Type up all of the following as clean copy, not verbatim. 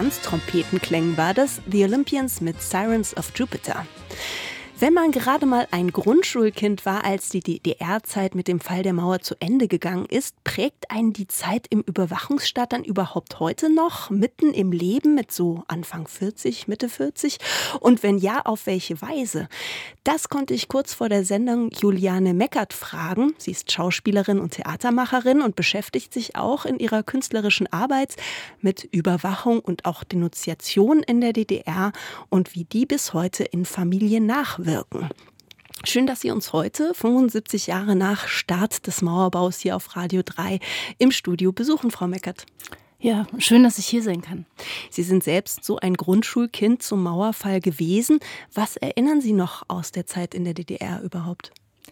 Tanztrompetenklängen war das, The Olympians mit Sirens of Jupiter. Wenn man gerade mal ein Grundschulkind war, als die DDR-Zeit mit dem Fall der Mauer zu Ende gegangen ist, prägt einen die Zeit im Überwachungsstaat dann überhaupt heute noch, mitten im Leben mit so Anfang 40, Mitte 40? Und wenn ja, auf welche Weise? Das konnte ich kurz vor der Sendung Juliane Meckert fragen. Sie ist Schauspielerin und Theatermacherin und beschäftigt sich auch in ihrer künstlerischen Arbeit mit Überwachung und auch Denunziation in der DDR und wie die bis heute in Familien nachwirken. Schön, dass Sie uns heute, 75 Jahre nach Start des Mauerbaus hier auf Radio 3 im Studio besuchen, Frau Meckert. Ja, schön, dass ich hier sein kann. Sie sind selbst so ein Grundschulkind zum Mauerfall gewesen. Was erinnern Sie noch aus der Zeit in der DDR überhaupt?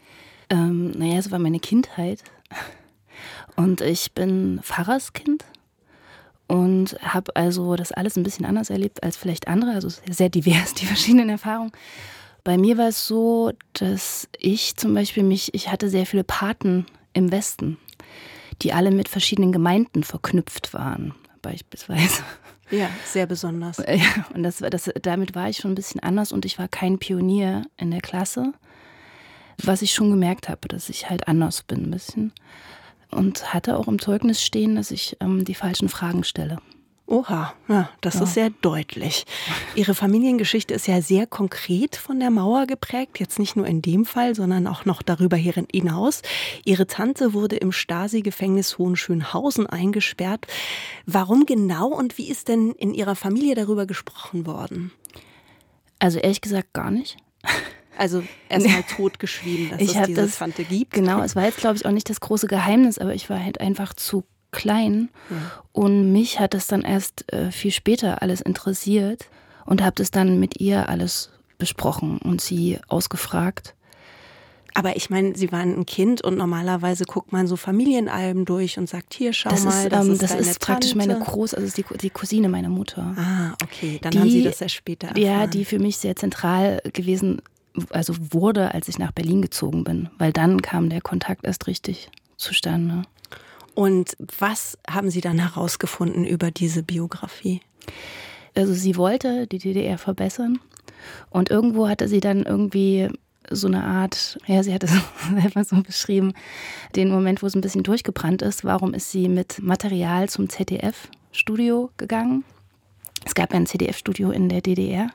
Es war meine Kindheit. Und ich bin Pfarrerskind und habe also das alles ein bisschen anders erlebt als vielleicht andere. Also sehr divers, die verschiedenen Erfahrungen. Bei mir war es so, dass ich zum Beispiel ich hatte sehr viele Paten im Westen, die alle mit verschiedenen Gemeinden verknüpft waren, beispielsweise. Ja, sehr besonders. Ja, und damit war ich schon ein bisschen anders und ich war kein Pionier in der Klasse, was ich schon gemerkt habe, dass ich halt anders bin ein bisschen. Und hatte auch im Zeugnis stehen, dass ich die falschen Fragen stelle. Oha, ja, das ist sehr deutlich. Ihre Familiengeschichte ist ja sehr konkret von der Mauer geprägt, jetzt nicht nur in dem Fall, sondern auch noch darüber hinaus. Ihre Tante wurde im Stasi-Gefängnis Hohenschönhausen eingesperrt. Warum genau und wie ist denn in Ihrer Familie darüber gesprochen worden? Also ehrlich gesagt gar nicht. Also erstmal totgeschwiegen, dass es diese Tante gibt. Genau, es war jetzt glaube ich auch nicht das große Geheimnis, aber ich war halt einfach zu klein und mich hat es dann erst viel später alles interessiert und habe das dann mit ihr alles besprochen und sie ausgefragt. Aber ich meine, Sie waren ein Kind und normalerweise guckt man so Familienalben durch und sagt, hier, schau mal, das ist praktisch Tante. Meine ist die Cousine meiner Mutter. Ah, okay, dann haben Sie das ja später erfahren. Ja, die für mich sehr zentral gewesen wurde, als ich nach Berlin gezogen bin, weil dann kam der Kontakt erst richtig zustande. Und was haben Sie dann herausgefunden über diese Biografie? Also sie wollte die DDR verbessern und irgendwo hatte sie dann irgendwie so eine Art, sie hat es selber so beschrieben, den Moment, wo es ein bisschen durchgebrannt ist. Warum ist sie mit Material zum ZDF-Studio gegangen? Es gab ein ZDF-Studio in der DDR.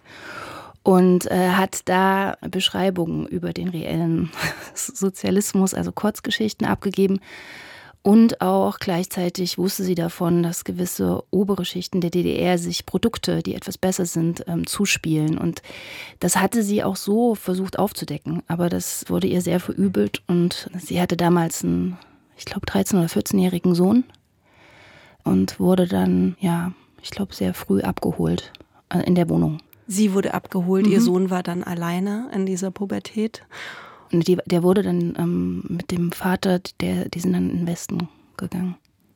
Und hat da Beschreibungen über den reellen Sozialismus, also Kurzgeschichten abgegeben. Und auch gleichzeitig wusste sie davon, dass gewisse obere Schichten der DDR sich Produkte, die etwas besser sind, zuspielen. Und das hatte sie auch so versucht aufzudecken. Aber das wurde ihr sehr verübelt. Und sie hatte damals einen, ich glaube, 13- oder 14-jährigen Sohn. Und wurde dann, ich glaube, sehr früh abgeholt in der Wohnung. Sie wurde abgeholt, Ihr Sohn war dann alleine in dieser Pubertät. Und der wurde dann mit dem Vater, die sind dann in den Westen gegangen.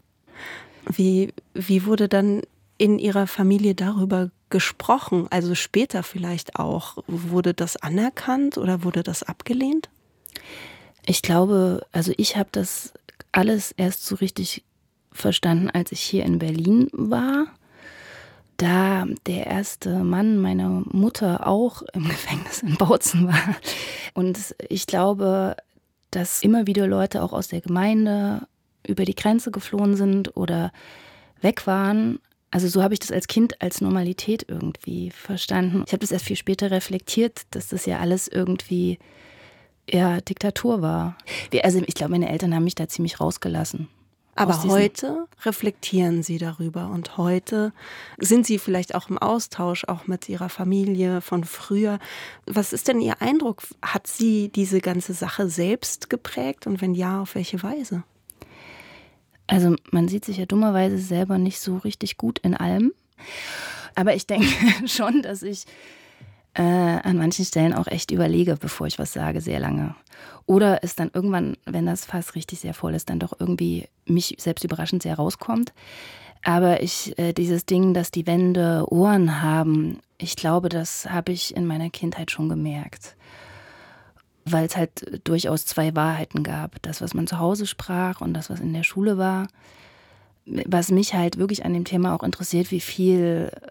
Wie wurde dann in Ihrer Familie darüber gesprochen? Also später vielleicht auch. Wurde das anerkannt oder wurde das abgelehnt? Ich glaube, also ich habe das alles erst so richtig verstanden, als ich hier in Berlin war. Da der erste Mann meiner Mutter auch im Gefängnis in Bautzen war. Und ich glaube, dass immer wieder Leute auch aus der Gemeinde über die Grenze geflohen sind oder weg waren. Also so habe ich das als Kind als Normalität irgendwie verstanden. Ich habe das erst viel später reflektiert, dass das ja alles irgendwie Diktatur war. Ich glaube, meine Eltern haben mich da ziemlich rausgelassen. Aber heute reflektieren Sie darüber und heute sind Sie vielleicht auch im Austausch, auch mit Ihrer Familie von früher. Was ist denn Ihr Eindruck? Hat Sie diese ganze Sache selbst geprägt und wenn ja, auf welche Weise? Also man sieht sich ja dummerweise selber nicht so richtig gut in allem. Aber ich denke schon, dass ich an manchen Stellen auch echt überlege, bevor ich was sage, sehr lange. Oder es dann irgendwann, wenn das Fass richtig sehr voll ist, dann doch irgendwie mich selbst überraschend sehr rauskommt. Aber dieses Ding, dass die Wände Ohren haben, ich glaube, das habe ich in meiner Kindheit schon gemerkt. Weil es halt durchaus zwei Wahrheiten gab. Das, was man zu Hause sprach und das, was in der Schule war. Was mich halt wirklich an dem Thema auch interessiert, wie viel